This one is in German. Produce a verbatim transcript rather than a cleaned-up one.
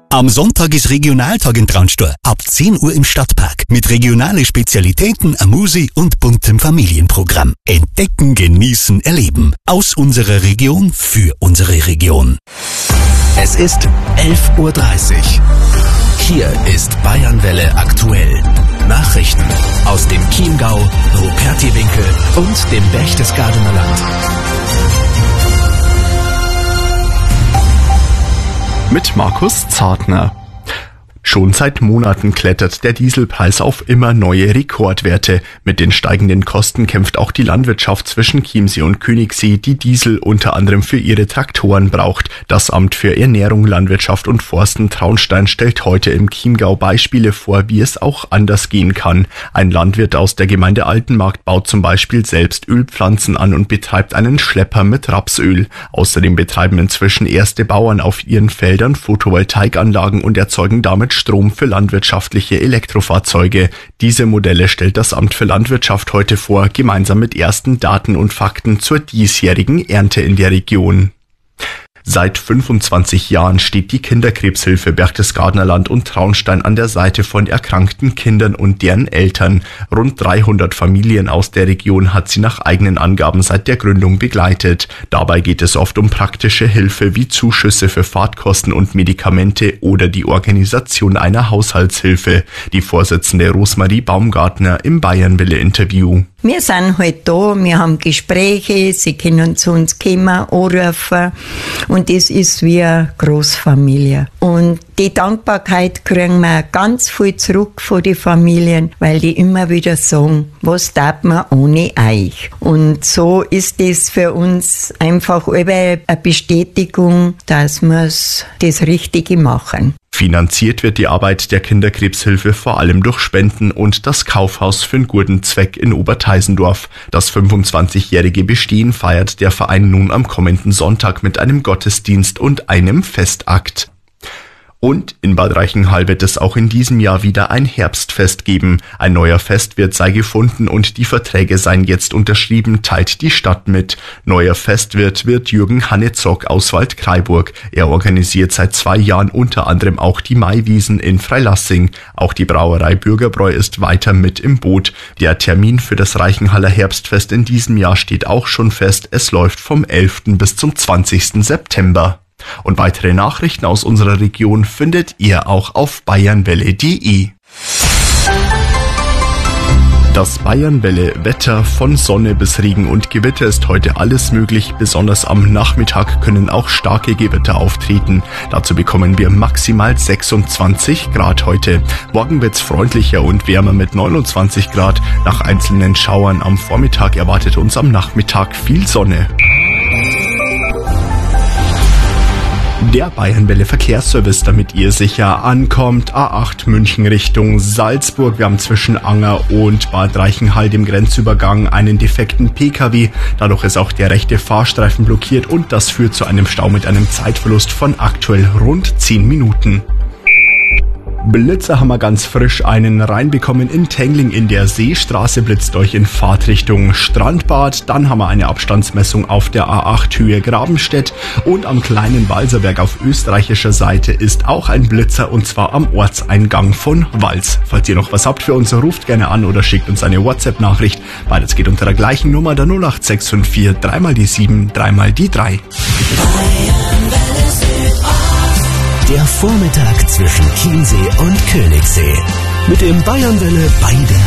Am Sonntag ist Regionaltag in Traunstein. Ab zehn Uhr im Stadtpark. Mit regionalen Spezialitäten, Amusi und buntem Familienprogramm. Entdecken, genießen, erleben. Aus unserer Region für unsere Region. Es ist elf Uhr dreißig. Hier ist Bayernwelle aktuell. Nachrichten aus dem Chiemgau, Rupertiwinkel und dem Berchtesgadener Land. Mit Markus Zartner. Schon seit Monaten klettert der Dieselpreis auf immer neue Rekordwerte. Mit den steigenden Kosten kämpft auch die Landwirtschaft zwischen Chiemsee und Königssee, die Diesel unter anderem für ihre Traktoren braucht. Das Amt für Ernährung, Landwirtschaft und Forsten Traunstein stellt heute im Chiemgau Beispiele vor, wie es auch anders gehen kann. Ein Landwirt aus der Gemeinde Altenmarkt baut zum Beispiel selbst Ölpflanzen an und betreibt einen Schlepper mit Rapsöl. Außerdem betreiben inzwischen erste Bauern auf ihren Feldern Photovoltaikanlagen und erzeugen damit Strom für landwirtschaftliche Elektrofahrzeuge. Diese Modelle stellt das Amt für Landwirtschaft heute vor, gemeinsam mit ersten Daten und Fakten zur diesjährigen Ernte in der Region. Seit fünfundzwanzig Jahren steht die Kinderkrebshilfe Berchtesgadener Land und Traunstein an der Seite von erkrankten Kindern und deren Eltern. Rund dreihundert Familien aus der Region hat sie nach eigenen Angaben seit der Gründung begleitet. Dabei geht es oft um praktische Hilfe wie Zuschüsse für Fahrtkosten und Medikamente oder die Organisation einer Haushaltshilfe. Die Vorsitzende Rosmarie Baumgartner im Bayernwelle-Interview. Wir sind halt da, wir haben Gespräche, sie können zu uns kommen, anrufen und das ist wie eine Großfamilie. Und die Dankbarkeit kriegen wir ganz viel zurück von den Familien, weil die immer wieder sagen, was tat man ohne euch? Und so ist das für uns einfach eine Bestätigung, dass wir das Richtige machen. Finanziert wird die Arbeit der Kinderkrebshilfe vor allem durch Spenden und das Kaufhaus für einen guten Zweck in Oberteisendorf. Das fünfundzwanzigjährige Bestehen feiert der Verein nun am kommenden Sonntag mit einem Gottesdienst und einem Festakt. Und in Bad Reichenhall wird es auch in diesem Jahr wieder ein Herbstfest geben. Ein neuer Festwirt sei gefunden und die Verträge seien jetzt unterschrieben, teilt die Stadt mit. Neuer Festwirt wird Jürgen Hannezock aus Waldkraiburg. Er organisiert seit zwei Jahren unter anderem auch die Maiwiesen in Freilassing. Auch die Brauerei Bürgerbräu ist weiter mit im Boot. Der Termin für das Reichenhaller Herbstfest in diesem Jahr steht auch schon fest. Es läuft vom elften bis zum zwanzigsten September. Und weitere Nachrichten aus unserer Region findet ihr auch auf bayernwelle punkt de. Das Bayernwelle-Wetter von Sonne bis Regen und Gewitter ist heute alles möglich. Besonders am Nachmittag können auch starke Gewitter auftreten. Dazu bekommen wir maximal sechsundzwanzig Grad heute. Morgen wird's freundlicher und wärmer mit neunundzwanzig Grad. Nach einzelnen Schauern am Vormittag erwartet uns am Nachmittag viel Sonne. Der Bayernwelle Verkehrsservice, damit ihr sicher ankommt. A acht München Richtung Salzburg. Wir haben zwischen Anger und Bad Reichenhall, dem Grenzübergang, einen defekten Pkw. Dadurch ist auch der rechte Fahrstreifen blockiert und das führt zu einem Stau mit einem Zeitverlust von aktuell rund zehn Minuten. Blitzer haben wir ganz frisch einen reinbekommen in Tengling in der Seestraße, blitzt euch in Fahrtrichtung Strandbad. Dann haben wir eine Abstandsmessung auf der A acht Höhe Grabenstedt und am kleinen Walserberg auf österreichischer Seite ist auch ein Blitzer und zwar am Ortseingang von Wals. Falls ihr noch was habt für uns, ruft gerne an oder schickt uns eine WhatsApp-Nachricht. Beides geht unter der gleichen Nummer, der null acht sechs fünf vier, drei mal die sieben, drei mal die drei. Der Vormittag zwischen Chiemsee und Königssee. Mit dem Bayernwelle bei der